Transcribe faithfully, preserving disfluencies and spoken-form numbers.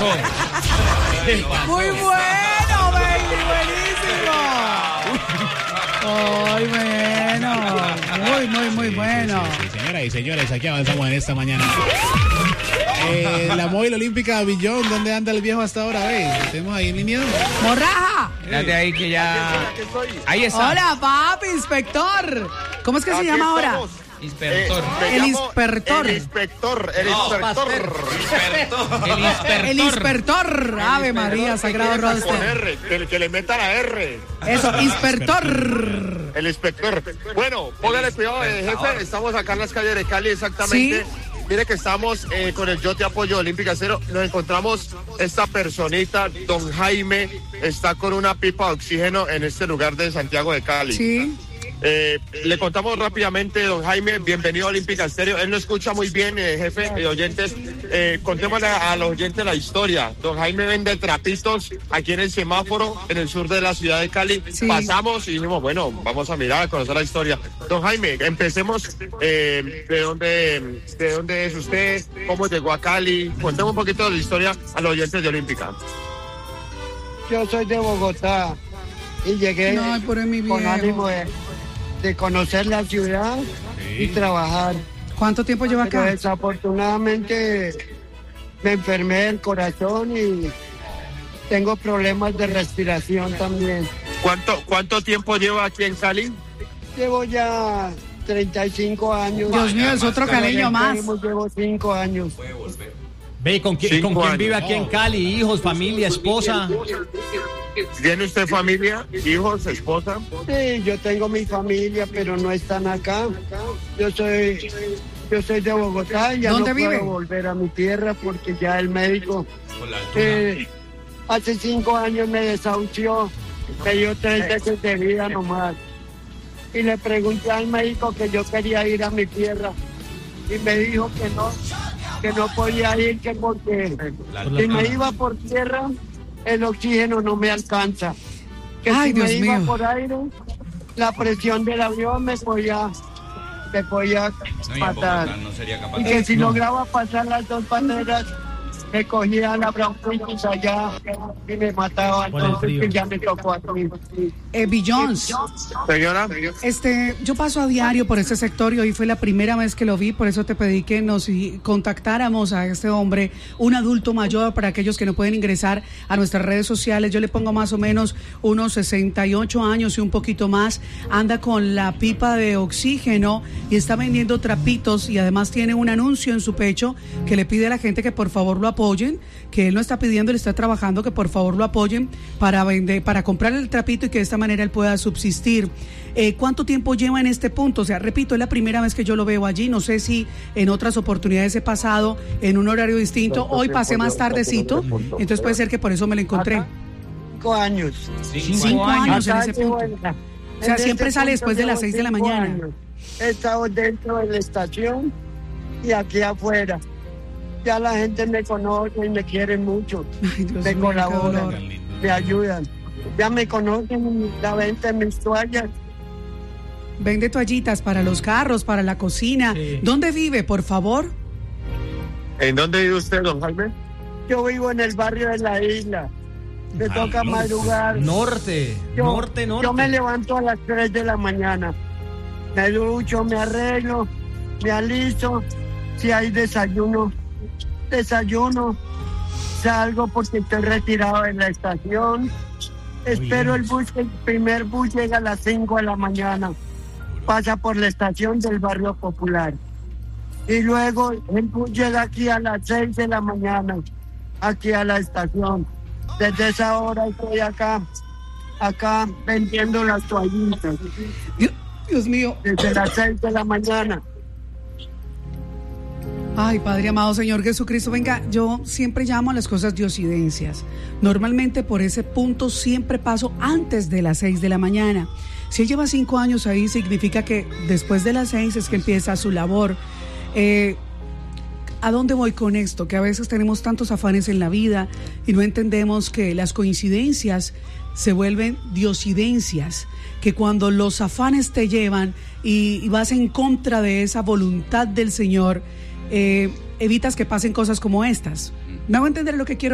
pasó? Muy bueno, baby, buenísimo. Muy bueno, muy, muy, muy bueno. Sí, sí, sí, señoras y señores, aquí avanzamos en esta mañana. Eh, la móvil olímpica Billón, ¿dónde anda el viejo hasta ahora? ¿Ve? ¿Tenemos ahí en línea? ¡Morraja! Date ahí que ya... Ahí está. Hola, papi, inspector. ¿Cómo es que Aquí se llama estamos. ahora? Inspector. Eh, El me llamo inspector. El inspector. El No, inspector. El inspector. El inspector. Ave María, Sagrado Con Roster. R, que, que le meta la R. Eso, inspector. El inspector. Bueno, póngale cuidado, eh, jefe. Estamos acá en las calles de Cali, exactamente. Sí. Mire que estamos eh, con el Yo Te Apoyo Olímpica Cero. Nos encontramos esta personita, don Jaime, está con una pipa de oxígeno en este lugar de Santiago de Cali. Sí. Eh, le contamos rápidamente, don Jaime, bienvenido a Olímpica Estéreo. Él no escucha muy bien, eh, jefe de oyentes. Eh, contémosle a, a los oyentes la historia. Don Jaime vende trapitos aquí en el semáforo, en el sur de la ciudad de Cali. Sí. Pasamos y dijimos, bueno, vamos a mirar, a conocer la historia. Don Jaime, empecemos. Eh, ¿de dónde, de dónde es usted? ¿Cómo llegó a Cali? Contemos un poquito de la historia a los oyentes de Olímpica. Yo soy de Bogotá y llegué No, por ahí mi con viejo. ánimo de, de conocer la ciudad y trabajar. ¿Cuánto tiempo lleva Pero acá? desafortunadamente me enfermé del corazón y tengo problemas de respiración también. ¿Cuánto, cuánto tiempo lleva aquí en Cali? Llevo ya treinta y cinco años. Dios mío, es otro caleño más. Llevo cinco años. Ve, ¿con quién, Cinco ¿con quién años. vive aquí en Cali? ¿Hijos, familia, esposa? ¿Tiene usted familia, hijos, esposa? Sí, yo tengo mi familia, pero no están acá. Yo soy, yo soy de Bogotá y ya ¿Dónde no vive? puedo volver a mi tierra porque ya el médico eh, hace cinco años me desahució, me dio tres veces de vida nomás. Y le pregunté al médico que yo quería ir a mi tierra y me dijo que no, que no podía ir, que porque si me iba por tierra el oxígeno no me alcanza. Que Ay, si Dios me iba mío. por aire, la presión del avión me podía, me podía matar. Y que si lograba pasar las dos barreras, me cogía la bronquitis allá y me mataba. Entonces que ya me tocó a mí. Eh, Billions. Señora, Este, yo paso a diario por este sector y hoy fue la primera vez que lo vi, por eso te pedí que nos i- contactáramos a este hombre, un adulto mayor, para aquellos que no pueden ingresar a nuestras redes sociales. Yo le pongo más o menos unos sesenta y ocho años y un poquito más, anda con la pipa de oxígeno y está vendiendo trapitos y además tiene un anuncio en su pecho que le pide a la gente que por favor lo apoyen, que él no está pidiendo, él está trabajando, que por favor lo apoyen para vender, para comprar el trapito y que de esta manera él pueda subsistir. Eh, ¿Cuánto tiempo lleva en este punto? O sea, repito, es la primera vez que yo lo veo allí. No sé si en otras oportunidades he pasado en un horario distinto. Hoy pasé más tardecito, entonces puede ser que por eso me lo encontré. Cinco años. Cinco años en Acá ese llevo punto. en- O sea, en siempre este sale punto después de las llevo seis de la cinco mañana. años. He estado dentro de la estación y aquí afuera. Ya la gente me conoce y me quiere mucho. Ay, Dios Me mío, qué dolor. colaboran, me ayudan. Ya me conocen, la venta en mis toallas. Vende toallitas para los carros, para la cocina. Sí. ¿Dónde vive, por favor? ¿en dónde vive usted, don Jaime? Yo vivo en el barrio de la isla. Me toca madrugar. Norte, Yo, norte, norte. yo me levanto a las tres de la mañana. Me ducho, me arreglo, me alisto. Si hay desayuno, desayuno. Salgo porque estoy retirado de la estación. Espero el bus, el primer bus llega a las cinco de la mañana. Pasa por la estación del barrio Popular. Y luego el bus llega aquí a las seis de la mañana, aquí a la estación. Desde esa hora estoy acá, acá vendiendo las toallitas. Dios, Dios mío. Desde las seis de la mañana. Ay, Padre amado, Señor Jesucristo, venga, yo siempre llamo a las cosas diosidencias. Normalmente por ese punto siempre paso antes de las seis de la mañana. Si él lleva cinco años ahí, significa que después de las seis es que empieza su labor. Eh, ¿A dónde voy con esto? Que a veces tenemos tantos afanes en la vida y no entendemos que las coincidencias se vuelven diosidencias, que cuando los afanes te llevan y, y vas en contra de esa voluntad del Señor, eh, evitas que pasen cosas como estas. ¿Me hago entender lo que quiero